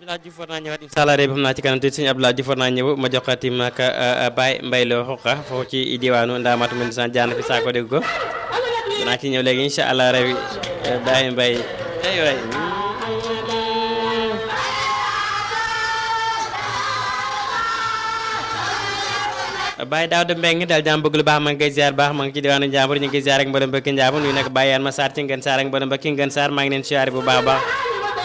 Abdoulaye Diouf war naa ñëwaat incha allah xam naa ci kanam tuuti sëñ Abdoulaye Diouf war naa ñëw ma joxati ma ak Baye Mbaye Lo Xuqa foofu ci diwaanu Ndaamaatu mel ni jaan fi saako dégg ko danaa ci ñëw léegi incha allah rabi Baye Mbaye ay waay Baye Daouda Mbengue dal jàmm bëgg lu baax ma ngi koy ziar baax ma ngi ci diwaanu Njàmbur ñu ngi ziar ak mboolem mbokki Njàmbur ñu nekk Baye Yane ma Sarr ci ngeen Sarr ak mboolem mbokki ngeen Sarr maa ngi leen siyaare bu baax a baax